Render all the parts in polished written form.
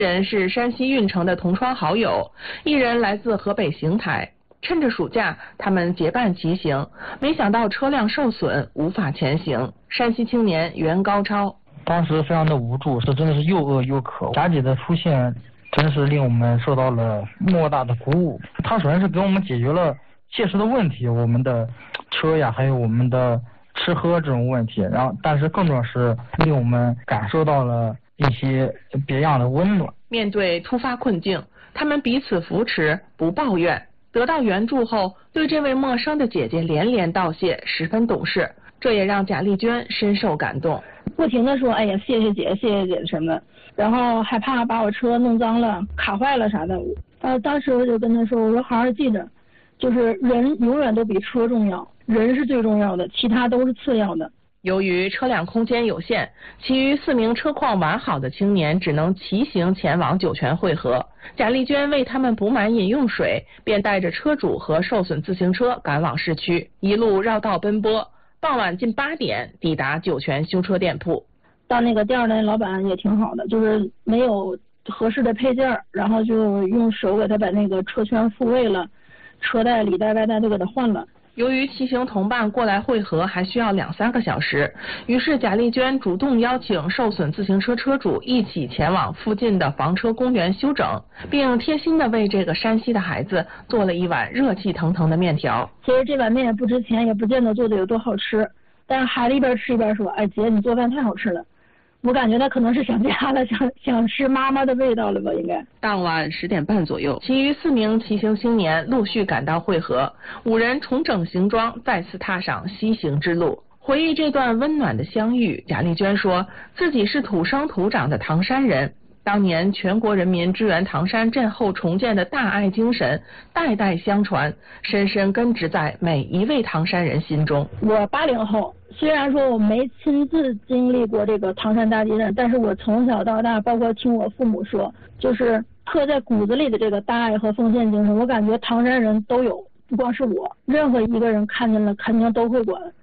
人是山西运城的同窗好友，一人来自河北邢台。趁着暑假，他们结伴骑行，没想到车辆受损，无法前行。山西青年袁高超： 当时非常的无助，真的是又饿又渴。霞姐的出现真是令我们受到了莫大的鼓舞。她首先是给我们解决了切实的问题，我们的车呀，还有我们的吃喝这种问题，但是更重要是令我们感受到了一些别样的温暖。 面对突发困境，他们彼此扶持，不抱怨。得到援助后，对这位陌生的姐姐连连道谢，十分懂事。这也让贾丽娟深受感动， 不停的说：“哎呀，谢谢姐，谢谢姐什么。”然后害怕把我车弄脏了、卡坏了啥的。当时我就跟她说：“我说好好记着，就是人永远都比车重要，人是最重要的，其他都是次要的。” 由于车辆空间有限，其余4名车况完好的青年只能骑行前往酒泉汇合。贾丽娟为他们补满饮用水，便带着车主和受损自行车赶往市区，一路绕道奔波。傍晚近8点抵达酒泉修车店铺。 到那个店的老板也挺好的，就是没有合适的配件，然后就用手给他把那个车圈复位了，车带、里带、外带都给他换了。 由于骑行同伴过来汇合还需要2-3个小时，于是贾丽娟主动邀请受损自行车车主一起前往附近的房车公园休整，并贴心的为这个山西的孩子做了一碗热气腾腾的面条。 其实这碗面也不值钱，也不见得做的有多好吃，但是孩子一边吃一边说：“哎姐，你做饭太好吃了。”我感觉他可能是想家了，想吃妈妈的味道了吧，应该。 当晚10点半左右，其余4名骑行青年陆续赶到汇合，5人重整行装，再次踏上西行之路。回忆这段温暖的相遇，贾丽娟说自己是土生土长的唐山人，当年全国人民支援唐山震后重建的大爱精神代代相传，深深根植在每一位唐山人心中。 我80后，虽然说我没亲自经历过这个唐山大地震，但是我从小到大，包括听我父母说，就是刻在骨子里的这个大爱和奉献精神，我感觉唐山人都有，不光是我，任何一个人看见了肯定都会管。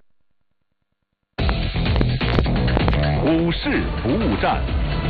股市服务站，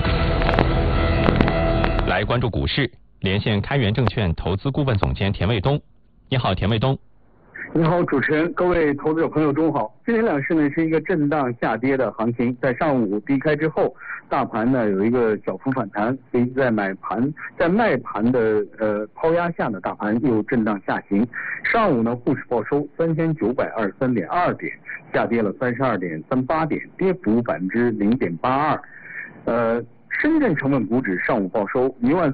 来关注股市，连线开源证券投资顾问总监田卫东。你好，田卫东。 你好，主持人，各位投资者朋友中好。今天两市呢是一个震荡下跌的行情，在上午低开之后，大盘呢有一个小幅反弹，随即在卖盘的抛压下呢，大盘又震荡下行。上午呢沪市报收3923.2点，下跌了32.38点，跌幅0.82%。深圳成分股指上午报收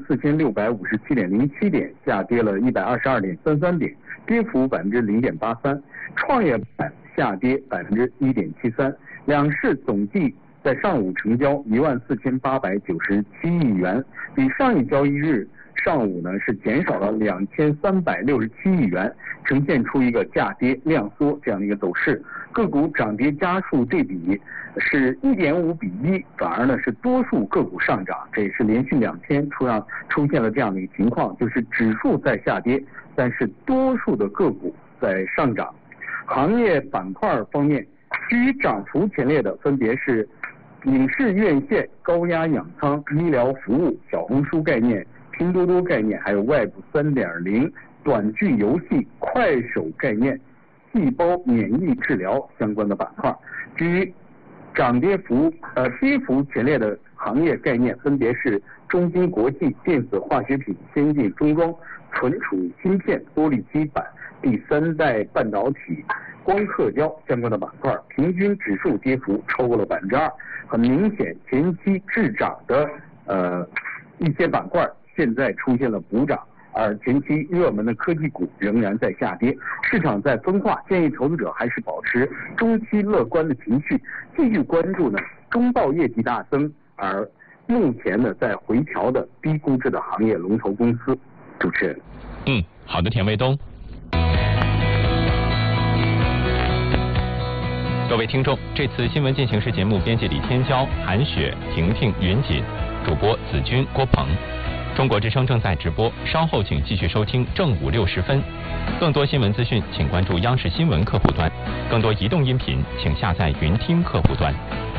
14657.07点，下跌了122.33点，跌幅0.83%。创业板下跌1.73%。两市总计在上午成交14897亿元，比上一交易日上午呢是减少了2367亿元，呈现出一个价跌量缩这样的一个走势。个股涨跌家数对比是1.5:1，反而呢是多数个股上涨，这也是连续2天出现了这样的一个情况，就是指数在下跌，但是多数的个股在上涨。行业板块方面，居于涨幅前列的分别是影视院线、高压氧仓、医疗服务、小红书概念、拼多多概念，还有Web 3.0、短剧游戏、快手概念、细胞免疫治疗相关的板块。至于跌幅前列的行业概念分别是中芯国际、电子化学品、先进封装、存储芯片、玻璃基板、第3代半导体、光刻胶相关的板块，平均指数跌幅超过了2%。很明显，前期滞涨的一些板块现在出现了补涨，而前期热门的科技股仍然在下跌，市场在分化，建议投资者还是保持中期乐观的情绪，继续关注呢中报业绩大增，而目前呢在回调的低估值的行业龙头公司。主持人。 好的，田卫东。各位听众，这次新闻进行时节目编辑李天骄、韩雪、婷婷、云锦，主播子君、郭鹏。中国之声正在直播，稍后请继续收听正午6时分。更多新闻资讯，请关注央视新闻客户端；更多移动音频，请下载云听客户端。